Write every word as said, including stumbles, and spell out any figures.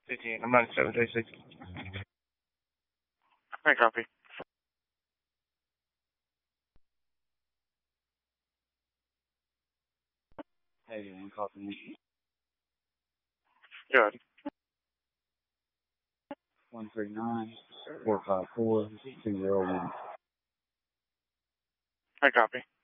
fifteen. I'm ninety-seven thirty-six. I copy. Hey, one copy. Good. one three nine, four five four, two zero one. I copy.